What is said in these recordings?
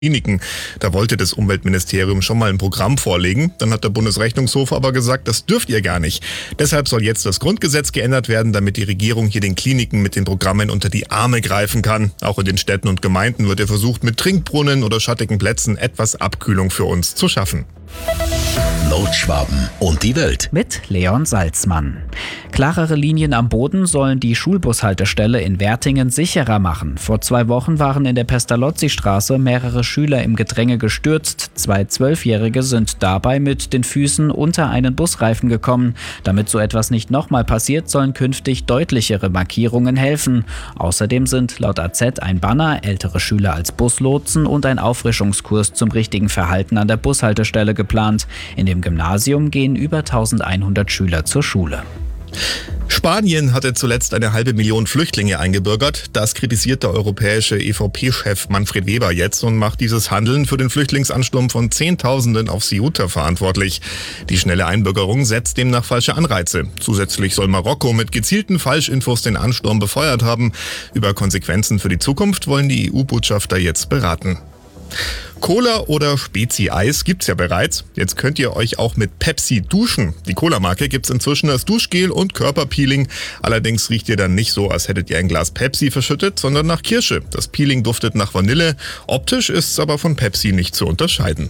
Kliniken. Da wollte das Umweltministerium schon mal ein Programm vorlegen. Dann hat der Bundesrechnungshof aber gesagt, das dürft ihr gar nicht. Deshalb soll jetzt das Grundgesetz geändert werden, damit die Regierung hier den Kliniken mit den Programmen unter die Arme greifen kann. Auch in den Städten und Gemeinden wird ja versucht, mit Trinkbrunnen oder schattigen Plätzen etwas Abkühlung für uns zu schaffen. Nordschwaben und die Welt. Mit Leon Salzmann. Klarere Linien am Boden sollen die Schulbushaltestelle in Wertingen sicherer machen. Vor 2 Wochen waren in der Pestalozzi-Straße mehrere Schüler im Gedränge gestürzt. 2 12-Jährige sind dabei mit den Füßen unter einen Busreifen gekommen. Damit so etwas nicht nochmal passiert, sollen künftig deutlichere Markierungen helfen. Außerdem sind laut AZ ein Banner, ältere Schüler als Buslotsen und ein Auffrischungskurs zum richtigen Verhalten an der Bushaltestelle geplant. In dem Gymnasium gehen über 1100 Schüler zur Schule. Spanien hatte zuletzt 500.000 Flüchtlinge eingebürgert. Das kritisiert der europäische EVP-Chef Manfred Weber jetzt und macht dieses Handeln für den Flüchtlingsansturm von Zehntausenden auf Ceuta verantwortlich. Die schnelle Einbürgerung setzt demnach falsche Anreize. Zusätzlich soll Marokko mit gezielten Falschinfos den Ansturm befeuert haben. Über Konsequenzen für die Zukunft wollen die EU-Botschafter jetzt beraten. Cola oder Spezi-Eis gibt's ja bereits. Jetzt könnt ihr euch auch mit Pepsi duschen. Die Cola-Marke gibt's inzwischen als Duschgel und Körperpeeling. Allerdings riecht ihr dann nicht so, als hättet ihr ein Glas Pepsi verschüttet, sondern nach Kirsche. Das Peeling duftet nach Vanille. Optisch ist's aber von Pepsi nicht zu unterscheiden.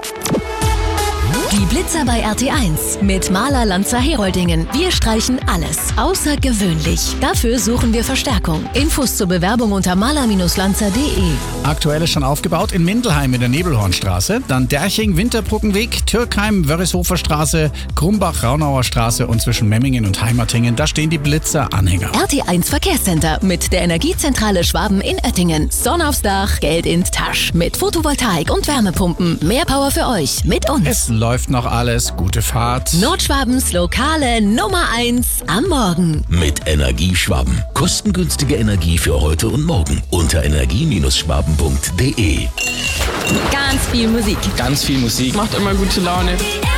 Die Blitzer bei RT1 mit Maler Lanza Heroldingen. Wir streichen alles außergewöhnlich. Dafür suchen wir Verstärkung. Infos zur Bewerbung unter maler-lanza.de. Aktuell ist schon aufgebaut in Mindelheim in der Nebelhornstraße, dann Derching, Winterbrückenweg, Türkheim, Wörrishofer Straße, Krumbach, Raunauer Straße und zwischen Memmingen und Heimatingen, da stehen die Blitzer-Anhänger. RT1 Verkehrscenter mit der Energiezentrale Schwaben in Oettingen. Sonne aufs Dach, Geld in Tasch. Mit Photovoltaik und Wärmepumpen. Mehr Power für euch mit uns. Es läuft noch alles. Gute Fahrt. Nordschwabens lokale Nummer 1 am Morgen. Mit Energieschwaben. Kostengünstige Energie für heute und morgen. Unter energie-schwaben.de. Ganz viel Musik. Ganz viel Musik. Macht immer gute Laune.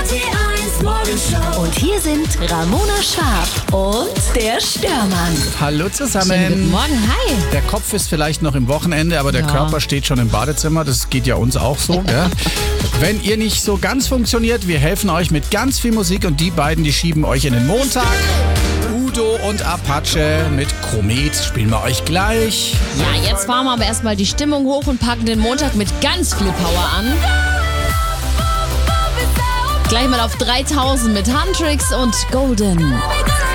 Und hier sind Ramona Schwab und der Störmann. Hallo zusammen. Schönen guten Morgen, hi. Der Kopf ist vielleicht noch im Wochenende, aber der Körper steht schon im Badezimmer. Das geht ja uns auch so. Gell? Wenn ihr nicht so ganz funktioniert, wir helfen euch mit ganz viel Musik und die beiden, die schieben euch in den Montag. Udo und Apache mit Komet spielen wir euch gleich. Ja, jetzt fahren wir aber erstmal die Stimmung hoch und packen den Montag mit ganz viel Power an. Gleich mal auf 3000 mit Huntrix und Golden.